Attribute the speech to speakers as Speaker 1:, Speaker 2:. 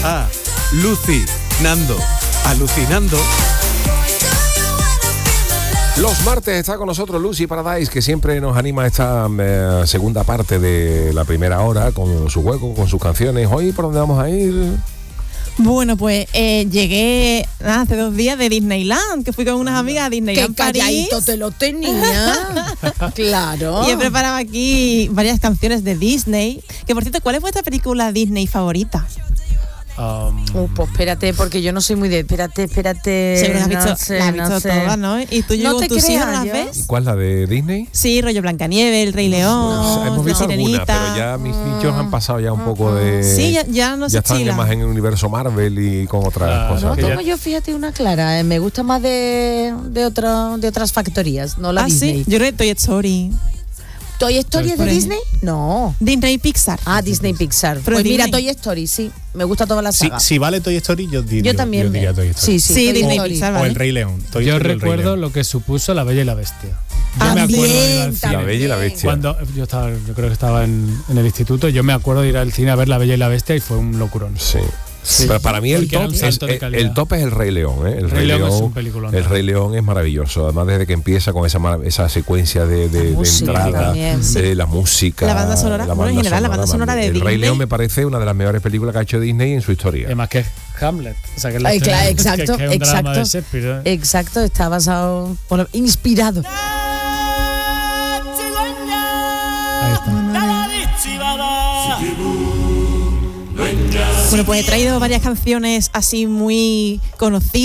Speaker 1: Lucy, Nando, alucinando.
Speaker 2: Los martes está con nosotros Lucy Paradise, que siempre nos anima a esta segunda parte de la primera hora con su juego, con sus canciones. Hoy, ¿por dónde vamos a ir?
Speaker 3: Bueno, pues llegué hace 2 días de Disneyland, que fui con unas amigas a Disneyland París.
Speaker 4: Calladito te lo tenía. Claro.
Speaker 3: Y he preparado aquí varias canciones de Disney. Que por cierto, ¿cuál es vuestra película Disney favorita?
Speaker 4: Pues espérate, porque yo no soy muy de... Espérate.
Speaker 3: Seguro que has visto todas, ¿no? Y tú,
Speaker 4: No te
Speaker 3: tus hijos
Speaker 4: creas,
Speaker 3: las
Speaker 4: yo.
Speaker 3: ves.
Speaker 2: ¿Cuál es la de Disney?
Speaker 3: Sí, rollo Blancanieves, El Rey León,
Speaker 2: Hemos visto alguna,
Speaker 3: Sirenita.
Speaker 2: pero ya mis nichos han pasado ya un poco de...
Speaker 3: Sí, ya no se
Speaker 2: ya están
Speaker 3: chila.
Speaker 2: más en el universo Marvel y con otras cosas.
Speaker 4: No
Speaker 2: que
Speaker 4: tengo yo, fíjate, una clara. Me gusta más de otras factorías, no la Disney.
Speaker 3: Sí, yo creo que Toy Story.
Speaker 4: ¿Toy Story es de Disney? No.
Speaker 3: Disney Pixar.
Speaker 4: Disney Pixar.
Speaker 3: Pero
Speaker 4: Pues mira,
Speaker 3: Disney.
Speaker 4: Toy Story, sí. Me gusta toda la saga.
Speaker 5: Si vale Toy Story, yo
Speaker 4: también.
Speaker 5: Yo diría Toy Story.
Speaker 4: Sí,
Speaker 3: Sí,
Speaker 4: Toy
Speaker 3: Disney
Speaker 4: Story.
Speaker 3: Pixar,
Speaker 5: O
Speaker 3: ¿vale?
Speaker 5: El Rey León. Toy
Speaker 6: Yo
Speaker 5: Story, El Rey
Speaker 6: recuerdo
Speaker 5: León.
Speaker 6: lo que supuso La Bella y la Bestia. Yo
Speaker 4: También,
Speaker 6: me acuerdo de ir al cine.
Speaker 2: La Bella y la Bestia.
Speaker 6: Cuando yo creo que estaba en el instituto, yo me acuerdo de ir al cine a ver La Bella y la Bestia y fue un locurón.
Speaker 2: Sí.
Speaker 6: Sí.
Speaker 2: Pero para mí el
Speaker 6: Porque era
Speaker 2: top,
Speaker 6: un salto de calidad.
Speaker 2: el top es El Rey León, ¿eh? El Rey
Speaker 6: León
Speaker 2: León
Speaker 6: es un peliculón.
Speaker 2: El Rey León es maravilloso. Además, desde que empieza con esa secuencia de
Speaker 4: música
Speaker 2: entrada,
Speaker 4: también, sí.
Speaker 2: de la música,
Speaker 3: La banda sonora, bueno, en general, la banda sonora de
Speaker 2: El Rey
Speaker 3: Disney.
Speaker 2: León me parece una de las mejores películas que ha hecho Disney en su historia.
Speaker 6: Además que es Hamlet. O sea, que es la
Speaker 4: Claro,
Speaker 6: que
Speaker 4: exacto,
Speaker 6: es un drama de Shakespeare, ¿eh?
Speaker 4: Exacto, está basado, inspirado.
Speaker 6: Ahí está.
Speaker 3: Bueno, pues he traído varias canciones así muy conocidas.